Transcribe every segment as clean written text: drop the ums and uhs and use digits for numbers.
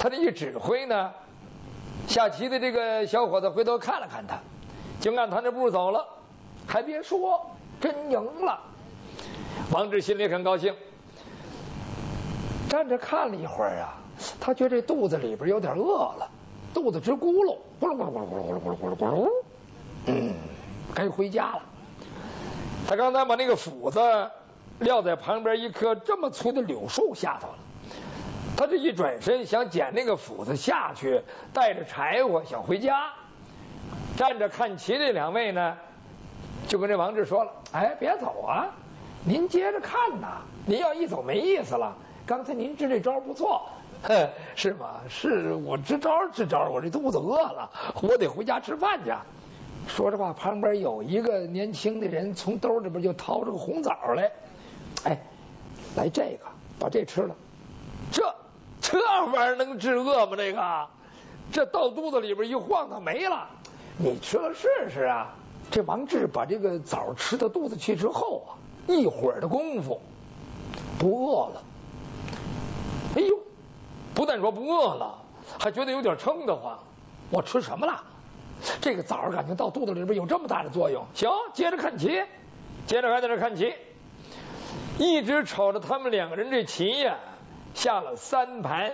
他这一指挥呢，下棋的这个小伙子回头看了看他，就按他那步走了。还别说，真赢了。王志心里很高兴，站着看了一会儿啊，他觉得这肚子里边有点饿了，肚子直咕噜，咕噜咕噜咕噜咕噜咕噜咕噜咕噜咕噜，该回家了。他刚才把那个斧子撂在旁边一棵这么粗的柳树下头了，他这一转身想捡那个斧子下去，带着柴火想回家。站着看棋这两位呢，就跟这王志说了：“哎，别走啊，您接着看呐，您要一走没意思了。刚才您支这招不错，是吗？是我支招，我这肚子饿了，我得回家吃饭去。”说着话，旁边有一个年轻的人从兜里边就掏出个红枣来，哎，来这个，把这吃了。这玩意儿能治饿吗？这到肚子里边一晃，它没了。你吃了试试啊！这王志把这个枣吃到肚子去之后啊，一会儿的功夫不饿了。哎呦，不但说不饿了，还觉得有点撑得慌。我吃什么了？这个枣感觉到肚子里边有这么大的作用。行，接着看棋，接着还在这看棋，一直瞅着他们两个人这棋呀，下了3盘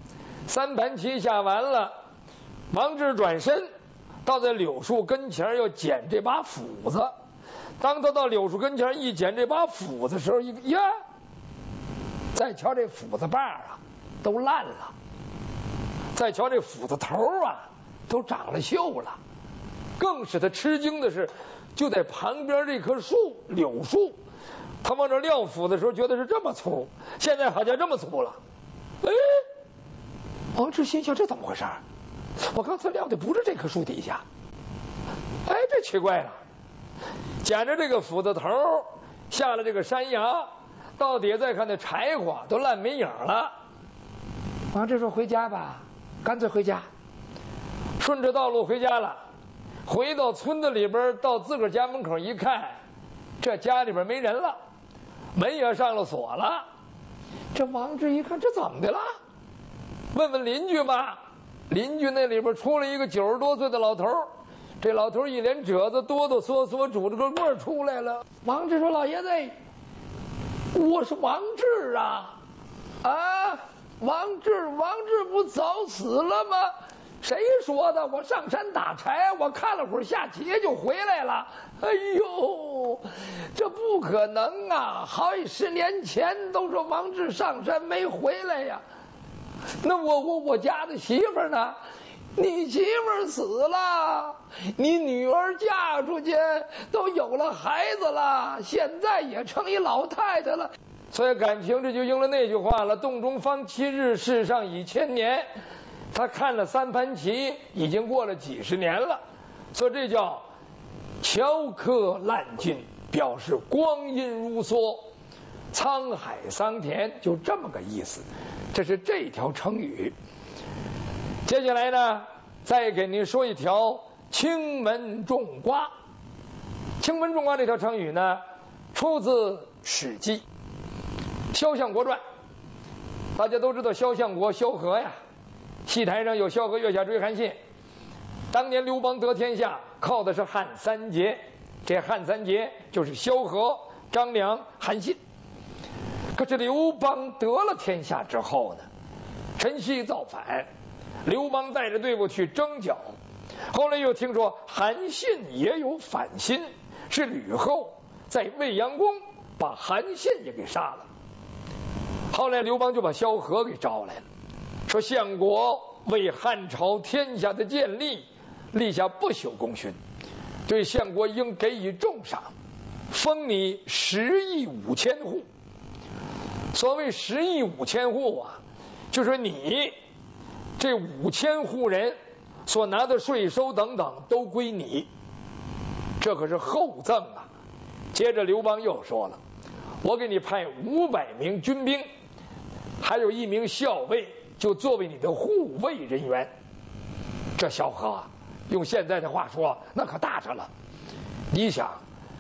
，3盘棋下完了，王志转身到在柳树跟前要捡这把斧子。当他到柳树跟前一捡这把斧子的时候，呀，再瞧这斧子把啊，都烂了；再瞧这斧子头啊，都长了锈了。更使他吃惊的是，就在旁边这棵树，柳树，他往这撂斧的时候觉得是这么粗，现在好像这么粗了。哎，王志心想，这怎么回事？我刚才撂的不是这棵树底下。哎，这奇怪了。捡着这个斧子头下了这个山崖，到底再看那柴火都烂没影了。王志说：“回家吧，干脆回家。”顺着道路回家了。回到村子里边，到自个儿家门口一看，这家里边没人了，门也上了锁了。这王志一看，这怎么的了？问问邻居吧。邻居那里边出了一个90多岁的老头，这老头一脸褶子，哆哆嗦嗦拄着个棍出来了。王志说：“老爷子，我是王志啊！啊，王志不早死了吗？谁说的？我上山打柴，我看了会儿下棋就回来了。哎呦，这不可能啊！好几10年前都说王志上山没回来呀。那我家的媳妇呢？你媳妇死了，你女儿嫁出去都有了孩子了，现在也成一老太太了。所以感情这就应了那句话了：洞中方七日，世上已千年。他看了3盘棋，已经过了几十年了，所以这叫乔柯烂尽，表示光阴如梭，沧海桑田，就这么个意思。这是这条成语。接下来呢，再给您说一条青门种瓜。青门种瓜这条成语呢，出自《史记·萧相国传》。大家都知道萧相国萧何呀，戏台上有萧何月下追韩信。当年刘邦得天下，靠的是汉3杰，这汉3杰就是萧何、张良、韩信。可是刘邦得了天下之后呢，陈豨造反，刘邦带着队伍去征剿，后来又听说韩信也有反心，是吕后在未央宫把韩信也给杀了。后来刘邦就把萧何给招来了，说相国为汉朝天下的建立立下不朽功勋，对相国应给予重赏，封你10亿5千户。所谓10亿5千户啊，就是你这5000户人所拿的税收等等都归你，这可是厚赠啊。接着刘邦又说了，我给你派500名军兵，还有1名校尉，就作为你的护卫人员。这萧何啊，用现在的话说，那可大着了。你想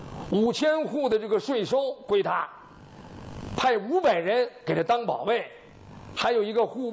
，5000户的这个税收归他，派500人给他当保卫，还有一个护卫